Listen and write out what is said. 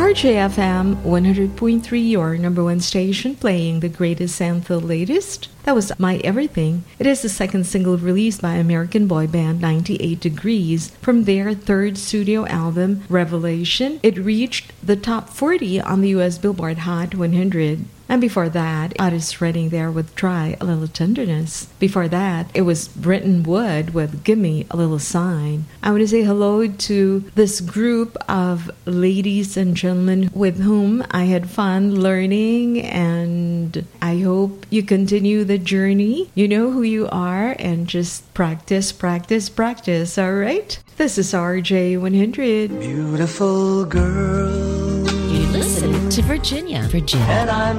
RJFM 100.3, your number one station, playing the greatest and the latest. That was My Everything. It is the second single released by American boy band 98 Degrees from their third studio album, Revelation. It reached the top 40 on the US Billboard Hot 100. And before that, Otis Redding there with Try a Little Tenderness. Before that, it was Britton Wood with Gimme a Little Sign. I want to say hello to this group of ladies and gentlemen with whom I had fun learning, and I hope you continue the journey. You know who you are, and just practice, practice, practice, all right? This is RJ100. Beautiful girl. You listen to Virginia. And I'm